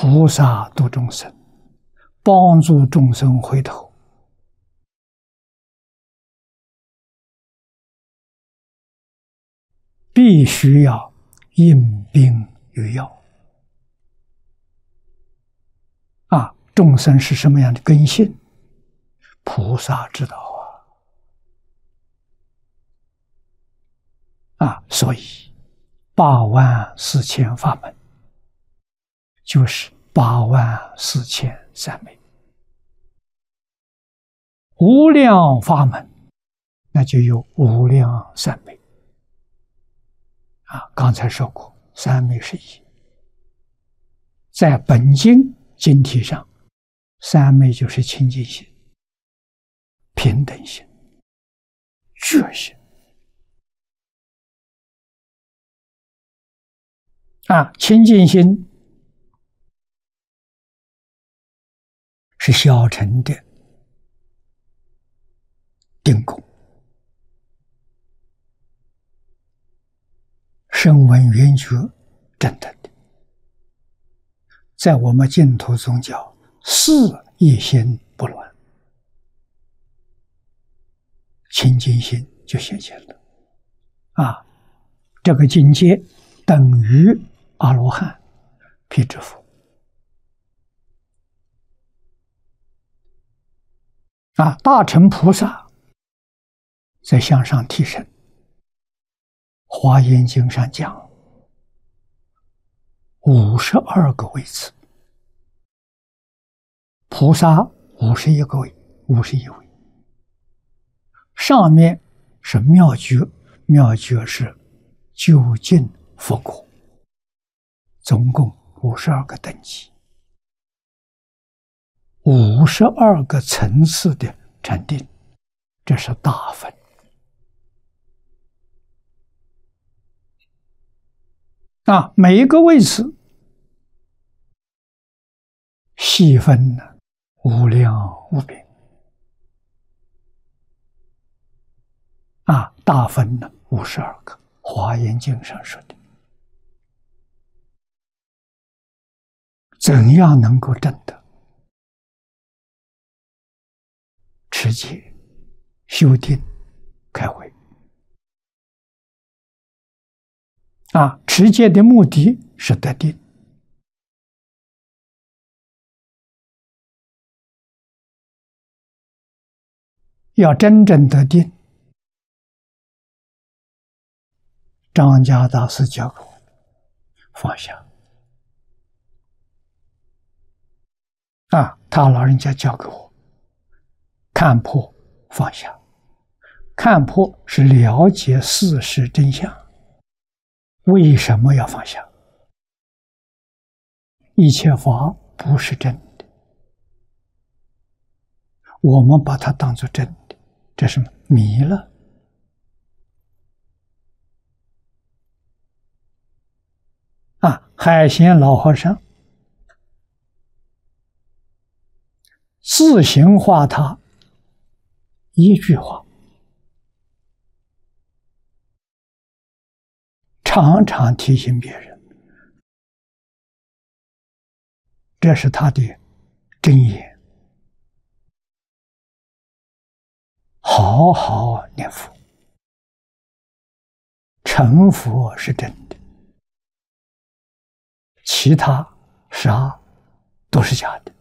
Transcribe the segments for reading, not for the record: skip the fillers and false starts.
菩萨度众生，帮助众生回头，必须要应病与药。众生是什么样的根性？菩萨知道所以84000法门就是84000三昧，无量法门那就有无量三昧。刚才说过，三昧是一，在本经经题上，三昧就是清净心、平等心、觉心。清净心是小乘的定功，声闻缘觉证得的。在我们净土宗教，事一心不乱，清净心就显现了。这个境界等于阿罗汉、辟支佛。大乘菩萨在向上提升，《华严经》上讲52个位次，菩萨51个位，51位。上面是妙觉，妙觉是究竟佛果，总共52个等级，52个层次的禅定，这是大分。每一个位次细分呢，无量无边。大分呢52个，《华严经》上说的。怎样能够证得？持戒、修定、开慧。持戒的目的是得定，要真正得定。张家大师教给我放下，他老人家教给我看破放下。看破是了解事实真相，为什么要放下？一切法不是真的，我们把它当作真的，这是迷了。海贤老和尚自行化他一句话，常常提醒别人，这是他的真言：好好念佛，成佛是真的，其他啥都是假的。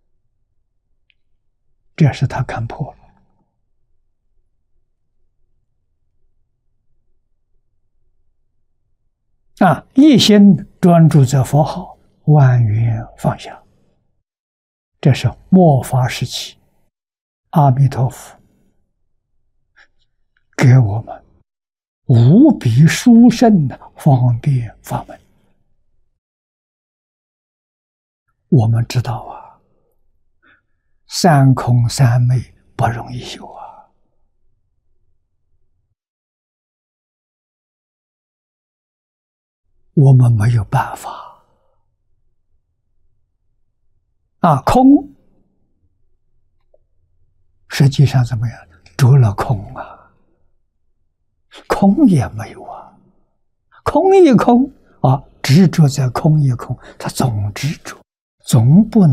这是他看破了。一心专注在佛号，万缘放下。这是末法时期阿弥陀佛给我们无比殊胜的方便法门。我们知道三空三昧不容易修我们没有办法空实际上怎么样？着了空空也没有空一空执着在空一空，他总执着， 总不